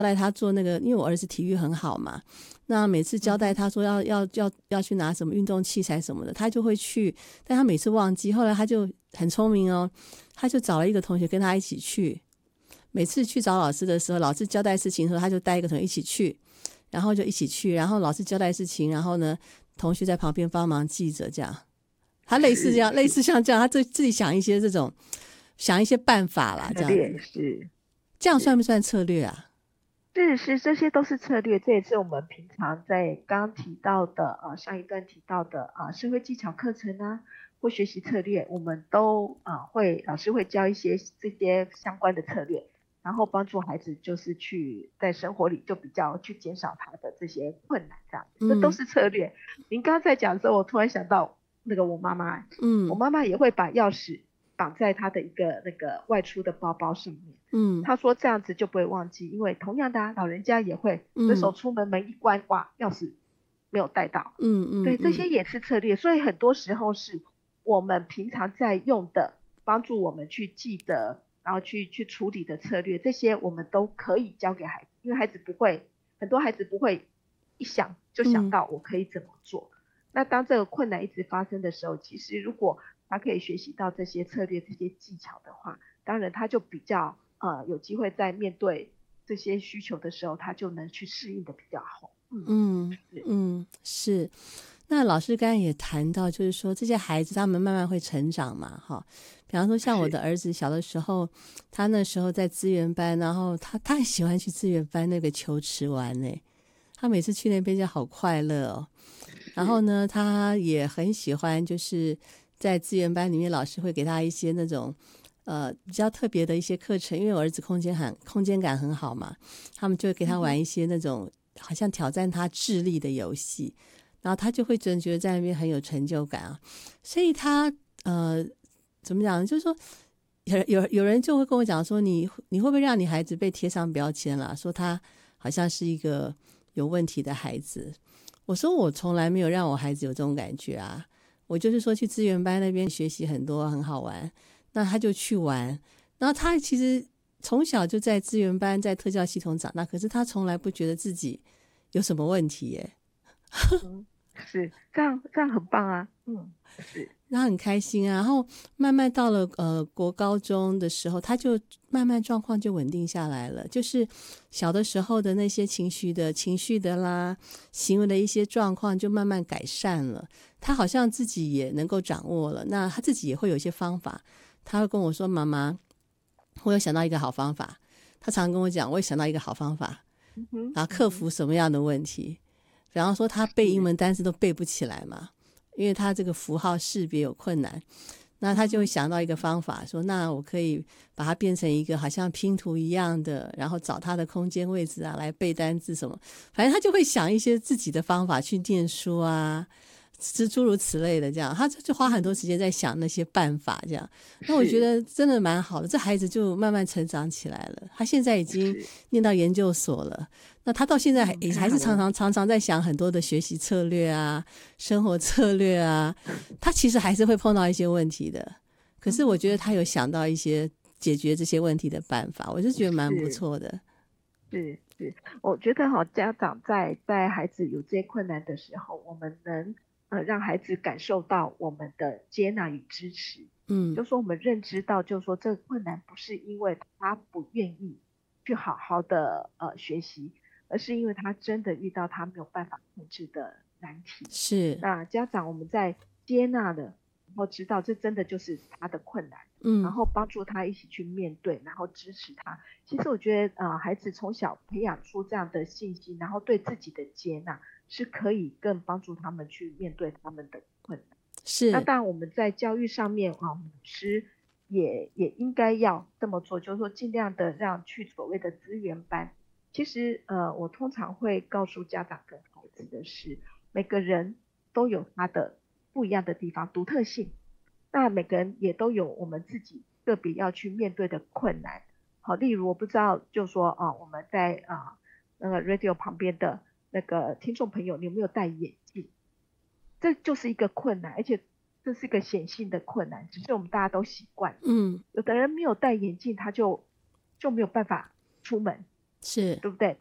代他做那个，因为我儿子体育很好嘛，那每次交代他说要去拿什么运动器材什么的，他就会去，但他每次忘记。后来他就很聪明哦，他就找了一个同学跟他一起去。每次去找老师的时候，老师交代事情的时候，他就带一个同学一起去，然后就一起去，然后老师交代事情，然后呢，同学在旁边帮忙记着，这样。他类似这样，类似像这样，他自己想一些这种，想一些办法啦，这样子。 是这样算不算策略啊？ 是，这些都是策略，这也是我们平常在刚刚提到的上一段提到的社会技巧课程啊，或学习策略，我们都老师会教一些这些相关的策略，然后帮助孩子就是去在生活里就比较去减少他的这些困难，这样这都是策略。您刚刚在讲的时候，我突然想到那个我妈妈，我妈妈也会把钥匙绑在她的一个那个外出的包包上面。她说这样子就不会忘记，因为同样的老人家也会随手出门一关，哇，钥匙没有带到。对，这些也是策略，所以很多时候是我们平常在用的，帮助我们去记得，然后去处理的策略，这些我们都可以教给孩子，因为很多孩子不会一想就想到我可以怎么做。那当这个困难一直发生的时候，其实如果他可以学习到这些策略、这些技巧的话，当然他就比较有机会在面对这些需求的时候，他就能去适应的比较好。 是。那老师刚才也谈到，就是说这些孩子他们慢慢会成长嘛，哈。比方说像我的儿子小的时候，他那时候在资源班，然后他很喜欢去资源班那个球池玩呢，他每次去那边就好快乐哦。然后呢，他也很喜欢，就是在资源班里面，老师会给他一些那种比较特别的一些课程，因为我儿子空间感很好嘛，他们就会给他玩一些那种好像挑战他智力的游戏，然后他就会真的觉得在那边很有成就感啊。所以他怎么讲，就是说有人就会跟我讲说，你会不会让你孩子被贴上标签了，说他好像是一个有问题的孩子？我说我从来没有让我孩子有这种感觉啊，我就是说去资源班那边学习很多很好玩，那他就去玩，然后他其实从小就在资源班在特教系统长大，可是他从来不觉得自己有什么问题耶。 是这样很棒啊。是。 他很开心啊，然后慢慢到了国高中的时候，他就慢慢状况就稳定下来了，就是小的时候的那些情绪的啦，行为的一些状况就慢慢改善了，他好像自己也能够掌握了，那他自己也会有一些方法，他会跟我说妈妈，我有想到一个好方法，他常跟我讲我有想到一个好方法，然后克服什么样的问题，比方说他背英文单词都背不起来嘛，因为他这个符号识别有困难，那他就会想到一个方法，说那我可以把它变成一个好像拼图一样的，然后找他的空间位置啊来背单字什么，反正他就会想一些自己的方法去念书啊，诸如此类的，这样他就花很多时间在想那些办法，这样。那我觉得真的蛮好的，这孩子就慢慢成长起来了。他现在已经念到研究所了，那他到现在也还是常常在想很多的学习策略啊、生活策略啊。他其实还是会碰到一些问题的，可是我觉得他有想到一些解决这些问题的办法，我就觉得蛮不错的。 是，我觉得家长在孩子有这些困难的时候，我们能让孩子感受到我们的接纳与支持。就说我们认知到，就是说这个困难不是因为他不愿意去好好的学习，而是因为他真的遇到他没有办法控制的难题。 是。 那家长我们在接纳的，然后知道这真的就是他的困难，然后帮助他一起去面对，然后支持他。其实我觉得孩子从小培养出这样的信心，然后对自己的接纳，是可以更帮助他们去面对他们的困难。 是。 那当然我们在教育上面老师也应该要这么做，就是说尽量的让去所谓的资源班。其实我通常会告诉家长跟孩子的是，每个人都有他的不一样的地方，独特性。那每个人也都有我们自己个别要去面对的困难。好，例如我不知道，就说我们在那个 radio 旁边的那个听众朋友，你有没有戴眼镜？这就是一个困难，而且这是一个显性的困难，只是我们大家都习惯。有的人没有戴眼镜，他就没有办法出门。 是， 对不对？